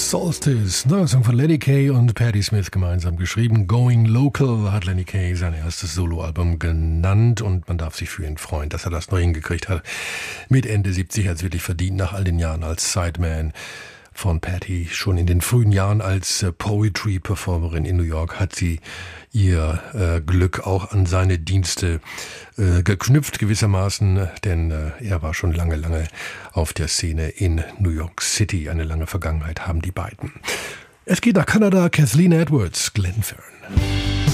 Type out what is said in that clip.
Solstice, neuer Song von Lenny Kaye und Patti Smith gemeinsam geschrieben. Going Local hat Lenny Kaye sein erstes Soloalbum genannt und man darf sich für ihn freuen, dass er das noch hingekriegt hat. Mit Ende 70 hat es wirklich verdient, nach all den Jahren als Sideman von Patti. Schon in den frühen Jahren als Poetry-Performerin in New York hat sie ihr Glück auch an seine Dienste geknüpft gewissermaßen, denn er war schon lange auf der Szene in New York City. Eine lange Vergangenheit haben die beiden. Es geht nach Kanada, Kathleen Edwards, Glenfern.